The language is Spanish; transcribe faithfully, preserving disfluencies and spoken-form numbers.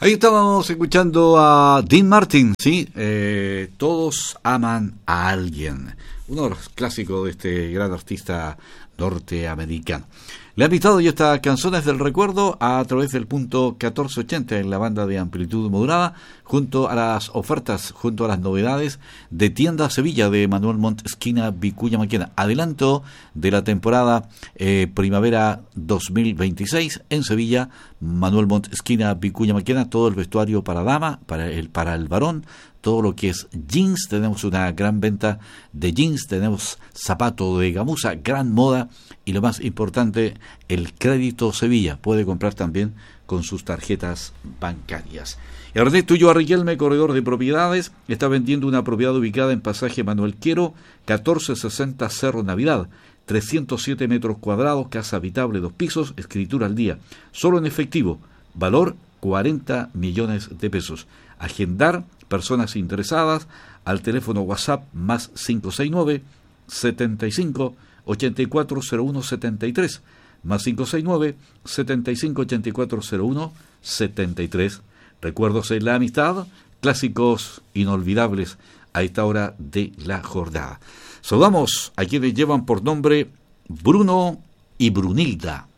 Ahí estábamos escuchando a Dean Martin, ¿sí? Eh, Todos aman a alguien. Uno de los clásicos de este gran artista norteamericano. Le ha invitado ya estas canciones del recuerdo a través del punto catorce ochenta en la banda de amplitud modulada, junto a las ofertas, junto a las novedades de Tienda Sevilla de Manuel Montt, esquina Vicuña Maquena. Adelanto de la temporada eh, primavera dos mil veintiséis en Sevilla, Manuel Montt, esquina Vicuña Maquena, todo el vestuario para dama, para el, para el varón, todo lo que es jeans. Tenemos una gran venta de jeans, tenemos zapato de gamuza, gran moda, y lo más importante, el crédito Sevilla. Puede comprar también con sus tarjetas bancarias. Ernesto Ulloa Riquelme, corredor de propiedades, está vendiendo una propiedad ubicada en Pasaje Manuel Quiero, catorce sesenta Cerro Navidad, trescientos siete metros cuadrados, casa habitable, dos pisos, escritura al día, solo en efectivo, valor cuarenta millones de pesos. Agendar personas interesadas al teléfono WhatsApp más cinco seis nueve, setenta y cinco, ochenta y cuatro cero uno setenta y tres, más cinco seis nueve, setenta y cinco, ochenta y cuatro cero uno setenta y tres. Recuerdos en la amistad, clásicos inolvidables a esta hora de la jornada. Saludamos a quienes llevan por nombre Bruno y Brunilda.